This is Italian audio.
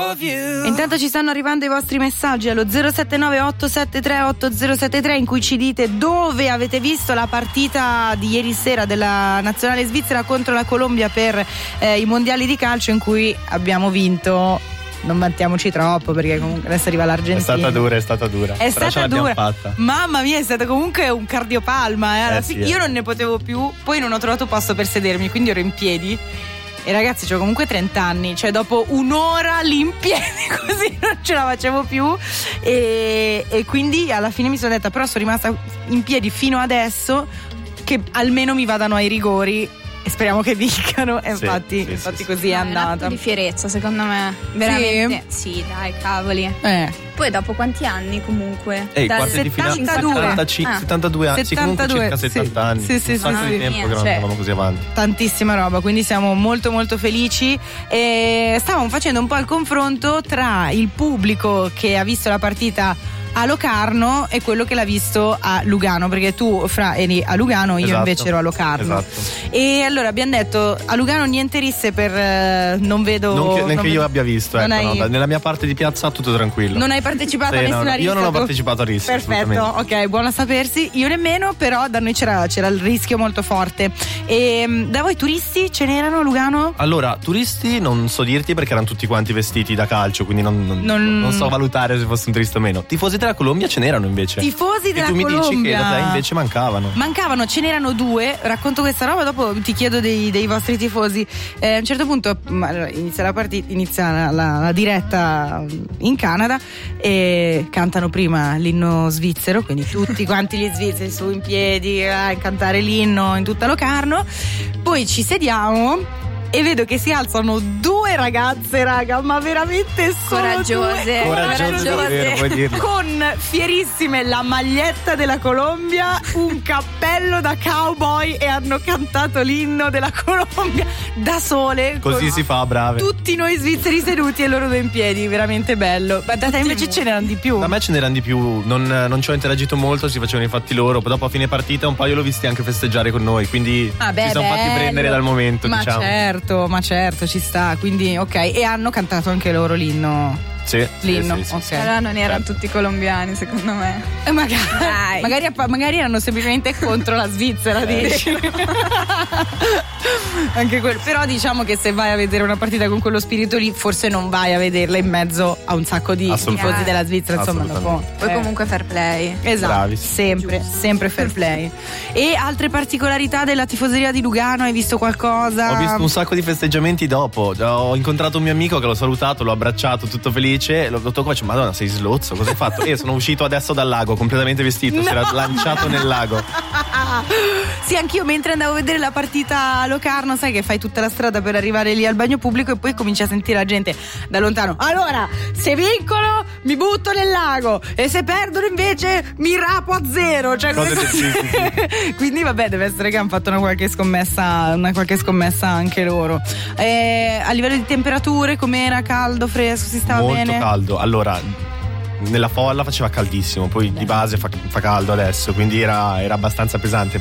of you. Intanto ci stanno arrivando i vostri messaggi allo 079-873-8073 in cui ci dite dove avete visto la partita di ieri sera della nazionale svizzera contro la Colombia per i mondiali di calcio, in cui abbiamo vinto. Non vantiamoci troppo, perché comunque adesso arriva l'Argentina. È stata dura. È stata dura. Fatta. Mamma mia, è stato comunque un cardiopalma. Sì, io non ne potevo più. Poi non ho trovato posto per sedermi, quindi ero in piedi. E ragazzi, c'ho comunque 30 anni, cioè dopo un'ora lì in piedi così non ce la facevo più. E quindi alla fine mi sono detta, però sono rimasta in piedi fino adesso, che almeno mi vadano ai rigori. E speriamo che vincano. E infatti così è andata. È un di fierezza, secondo me. Veramente. Sì, dai, cavoli. Poi dopo quanti anni comunque? Dal 72 anni. Sì, comunque circa 70 anni. Sì, un sacco di tempo che non andavamo così avanti. Tantissima roba, quindi siamo molto molto felici. E stavamo facendo un po' il confronto tra il pubblico che ha visto la partita a Locarno e quello che l'ha visto a Lugano, perché tu Fra eri a Lugano, io invece ero a Locarno. Esatto. E allora abbiamo detto a Lugano niente risse per non vedo neanche io abbia visto, nella mia parte di piazza tutto tranquillo. Non hai partecipato a nessuna rissa? Io non ho partecipato a risse. Perfetto, ok, buono a sapersi. Io nemmeno, però da noi c'era il rischio molto forte. E da voi turisti ce n'erano a Lugano? Allora, turisti non so dirti, perché erano tutti quanti vestiti da calcio, quindi non so valutare se fosse un turista o meno. Tifosi della Colombia ce n'erano invece. Tifosi della Colombia. E tu mi dici che da te invece mancavano, ce n'erano 2. Racconto questa roba, dopo ti chiedo dei vostri tifosi. A un certo punto inizia la partita, inizia la diretta in Canada e cantano prima l'inno svizzero, quindi tutti quanti gli svizzeri su in piedi a cantare l'inno in tutta Locarno. Poi ci sediamo e vedo che si alzano 2 ragazze, raga, ma veramente coraggiose, puoi dirlo. Con fierissime la maglietta della Colombia, un cappello da cowboy, e hanno cantato l'inno della Colombia da sole. Così si fa, brave. Tutti noi svizzeri seduti e loro 2 in piedi, veramente bello. Ma da te invece ce n'erano di più? Da me ce n'erano di più, non ci ho interagito molto, si facevano i fatti loro. Poi dopo a fine partita un paio l'ho visti anche festeggiare con noi, quindi si sono fatti prendere dal momento, diciamo. Ma certo, ci sta, quindi ok. E hanno cantato anche loro l'inno. Sì, l'inno, sì. ok. Allora non erano tutti colombiani, secondo me. Magari erano semplicemente contro la Svizzera, dici. Anche quello. Però diciamo che se vai a vedere una partita con quello spirito lì, forse non vai a vederla in mezzo a un sacco di tifosi della Svizzera, insomma, dopo. Poi comunque fair play. Esatto. Bravissimo. sempre fair play. E altre particolarità della tifoseria di Lugano, hai visto qualcosa? Ho visto un sacco di festeggiamenti dopo. Ho incontrato un mio amico che l'ho salutato, l'ho abbracciato, tutto felice. L'ho toccato, faccio, Madonna, sei slozzo, cosa hai fatto? E sono uscito adesso dal lago completamente vestito, si era lanciato nel lago. Sì, anch'io mentre andavo a vedere la partita a Locarno, sai che fai tutta la strada per arrivare lì al bagno pubblico e poi cominci a sentire la gente da lontano. Allora, se vincono mi butto nel lago e se perdono invece mi rapo a 0. Cioè, sì. Quindi vabbè, deve essere che hanno fatto una qualche scommessa anche loro. A livello di temperature com'era? Caldo, fresco, si stava molto bene? Molto caldo. Allora, nella folla faceva caldissimo, poi di base fa caldo adesso, quindi era abbastanza pesante.